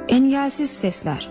Engelsiz Sesler.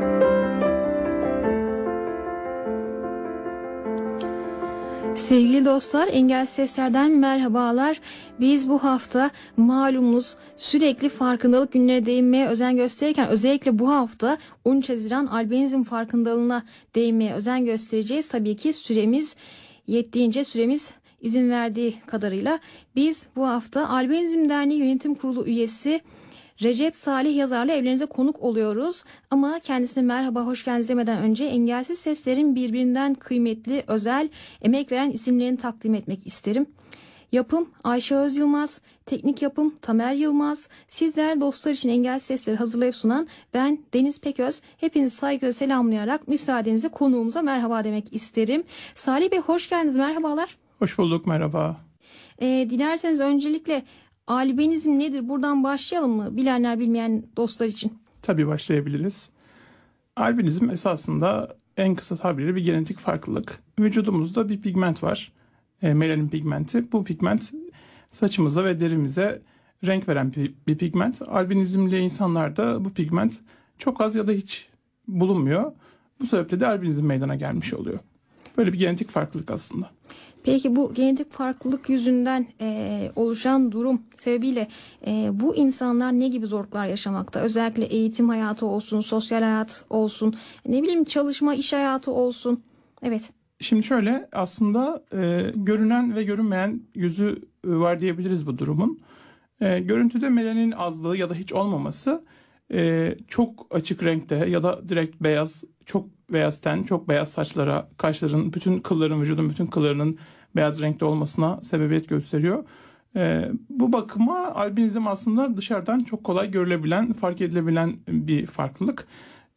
Sevgili dostlar, Engelsiz Sesler'den merhabalar. Biz bu hafta malumuz sürekli farkındalık günlerine değinmeye özen gösterirken özellikle bu hafta 13 Haziran albenizm farkındalığına değinmeye özen göstereceğiz. Tabii ki süremiz yettiğince, süremiz izin verdiği kadarıyla biz bu hafta Albenizm Derneği Yönetim Kurulu üyesi Recep Salih Yazar'la evlerinize konuk oluyoruz. Ama kendisine merhaba, hoş geldiniz demeden önce Engelsiz Sesler'in birbirinden kıymetli, özel, emek veren isimlerini takdim etmek isterim. Yapım Ayşe Öz Yılmaz, teknik yapım Tamer Yılmaz, sizler dostlar için Engelsiz Sesleri hazırlayıp sunan ben Deniz Peköz. Hepinizi saygıyla selamlayarak müsaadenizle konuğumuza merhaba demek isterim. Salih Bey hoş geldiniz, merhabalar. Hoş bulduk, merhaba. Dilerseniz öncelikle albenizm nedir? Buradan başlayalım mı? Bilenler bilmeyen dostlar için. Tabii başlayabiliriz. Albenizm esasında en kısa tabiriyle bir genetik farklılık. Vücudumuzda bir pigment var. Melanin pigmenti. Bu pigment saçımıza ve derimize renk veren bir pigment. Albenizmli insanlarda bu pigment çok az ya da hiç bulunmuyor. Bu sebeple de albenizm meydana gelmiş oluyor. Böyle bir genetik farklılık aslında. Peki bu genetik farklılık yüzünden oluşan durum sebebiyle bu insanlar ne gibi zorluklar yaşamakta? Özellikle eğitim hayatı olsun, sosyal hayat olsun, ne bileyim çalışma, iş hayatı olsun. Evet. Şimdi şöyle aslında görünen ve görünmeyen yüzü var diyebiliriz bu durumun. Görüntüde melanin azlığı ya da hiç olmaması çok açık renkte ya da direkt beyaz, çok beyaz ten, çok beyaz saçlara, kaşların, bütün kılların, vücudun bütün kıllarının beyaz renkte olmasına sebebiyet gösteriyor. Bu bakıma albenizm aslında dışarıdan çok kolay görülebilen, fark edilebilen bir farklılık.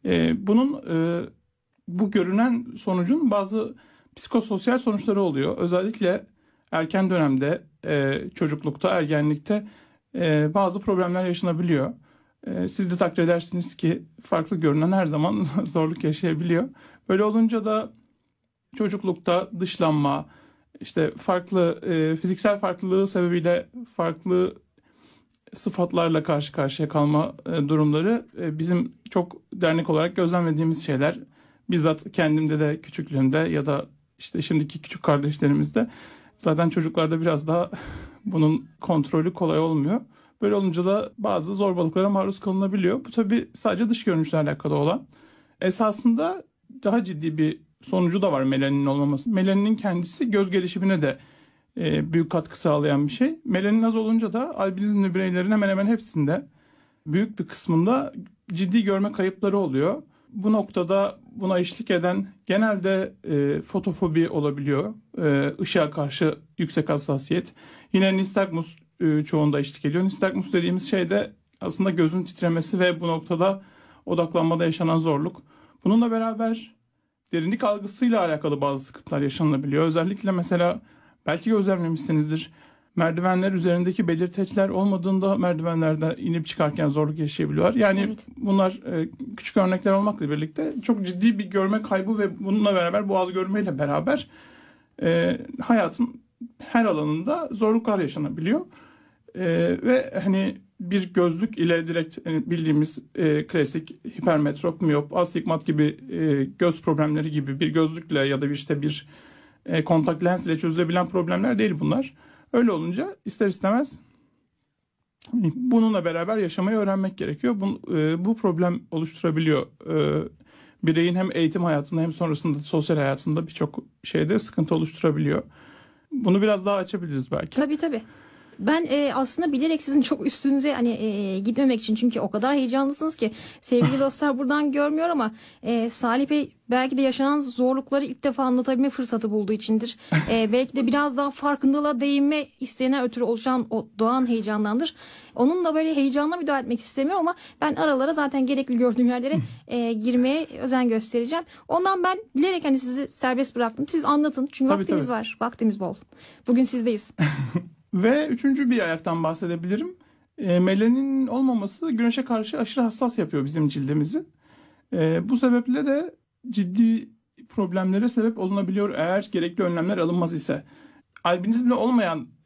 Bu görünen sonucun bazı psikososyal sonuçları oluyor. Özellikle erken dönemde, çocuklukta, ergenlikte bazı problemler yaşanabiliyor. Siz de takdir edersiniz ki farklı görünen her zaman zorluk yaşayabiliyor. Böyle olunca da çocuklukta dışlanma, işte farklı fiziksel farklılığı sebebiyle farklı sıfatlarla karşı karşıya kalma durumları bizim çok dernek olarak gözlemlediğimiz şeyler. Bizzat kendimde de küçüklüğümde ya da işte şimdiki küçük kardeşlerimizde zaten çocuklarda biraz daha bunun kontrolü kolay olmuyor. Böyle olunca da bazı zorbalıklara maruz kalınabiliyor. Bu tabii sadece dış görünüşle alakalı olan. Esasında daha ciddi bir sonucu da var melaninin olmaması. Melaninin kendisi göz gelişimine de büyük katkı sağlayan bir şey. Melanin az olunca da albenizmli bireylerin hemen hemen hepsinde büyük bir kısmında ciddi görme kayıpları oluyor. Bu noktada buna eşlik eden genelde fotofobi olabiliyor. Işığa karşı yüksek hassasiyet. Yine nistagmus çoğunda eşlik ediyor. Nistagmus dediğimiz şey de aslında gözün titremesi ve bu noktada odaklanmada yaşanan zorluk. Bununla beraber derinlik algısıyla alakalı bazı sıkıntılar yaşanabiliyor. Özellikle mesela belki gözlemlemişsinizdir. Merdivenler üzerindeki belirteçler olmadığında merdivenlerde inip çıkarken zorluk yaşayabiliyorlar. Yani evet. Bunlar küçük örnekler olmakla birlikte çok ciddi bir görme kaybı ve bununla beraber boğaz görmeyle beraber hayatın her alanında zorluklar yaşanabiliyor. Ve hani bir gözlük ile direkt bildiğimiz klasik hipermetrop, miyop, astigmat gibi göz problemleri gibi bir gözlükle ya da bir kontak lens ile çözülebilen problemler değil bunlar. Öyle olunca ister istemez bununla beraber yaşamayı öğrenmek gerekiyor. Bu problem oluşturabiliyor. Bireyin hem eğitim hayatında hem sonrasında sosyal hayatında birçok şeyde sıkıntı oluşturabiliyor. Bunu biraz daha açabiliriz belki. Tabii. Ben aslında bilerek sizin çok üstünüze gitmemek için, çünkü o kadar heyecanlısınız ki sevgili dostlar buradan görmüyor ama Salih Bey belki de yaşanan zorlukları ilk defa anlatabilme fırsatı bulduğu içindir. Belki de biraz daha farkındalığa değinme isteğine ötürü oluşan o doğan heyecandandır. Onunla böyle heyecanla müdahale etmek istemiyorum ama ben aralara zaten gerekli gördüğüm yerlere girmeye özen göstereceğim. Ondan ben bilerek sizi serbest bıraktım. Siz anlatın çünkü vaktimiz var. Vaktimiz bol. Bugün sizdeyiz. Ve üçüncü bir ayaktan bahsedebilirim. Melanin olmaması güneşe karşı aşırı hassas yapıyor bizim cildimizi. Bu sebeple de ciddi problemlere sebep olunabiliyor eğer gerekli önlemler alınmaz ise. Albenizmli olmayan